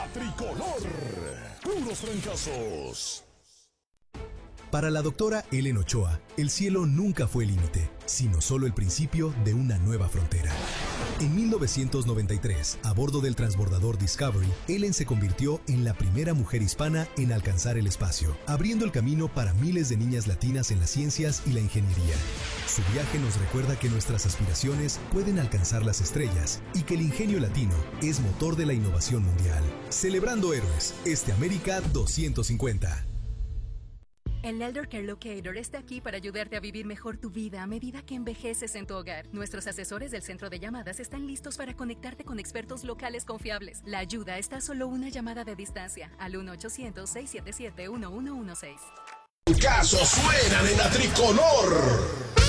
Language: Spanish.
La Tricolor. Puros fracasos. Para la doctora Ellen Ochoa, el cielo nunca fue el límite, sino solo el principio de una nueva frontera. En 1993, a bordo del transbordador Discovery, Ellen se convirtió en la primera mujer hispana en alcanzar el espacio, abriendo el camino para miles de niñas latinas en las ciencias y la ingeniería. Su viaje nos recuerda que nuestras aspiraciones pueden alcanzar las estrellas y que el ingenio latino es motor de la innovación mundial. Celebrando héroes, América 250. El Elder Care Locator está aquí para ayudarte a vivir mejor tu vida a medida que envejeces en tu hogar. Nuestros asesores del centro de llamadas están listos para conectarte con expertos locales confiables. La ayuda está a solo una llamada de distancia al 1-800-677-1116. Casos suenan en la Tricolor.